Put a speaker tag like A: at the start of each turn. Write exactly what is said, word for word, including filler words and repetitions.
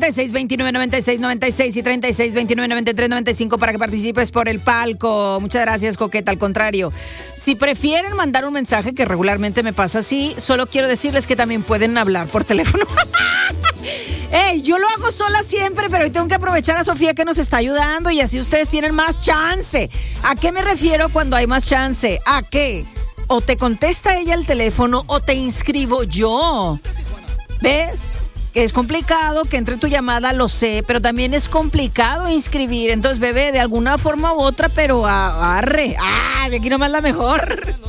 A: y seis, veintinueve, noventa y seis, noventa y seis y treinta y seis, veintinueve, noventa y tres, noventa y cinco para que participes por el palco. Muchas gracias, Coqueta. Al contrario, si prefieren mandar un mensaje, que regularmente me pasa así, solo quiero decirles que también pueden hablar por teléfono. Ey, yo lo hago sola siempre, pero hoy tengo que aprovechar a Sofía que nos está ayudando y así ustedes tienen más chance. ¿A qué me refiero cuando hay más chance? ¿A qué? O te contesta ella el teléfono o te inscribo yo. ¿Ves? Que es complicado que entre tu llamada, lo sé, pero también es complicado inscribir. Entonces, bebé, de alguna forma u otra, pero arre. Ah, de aquí nomás la mejor.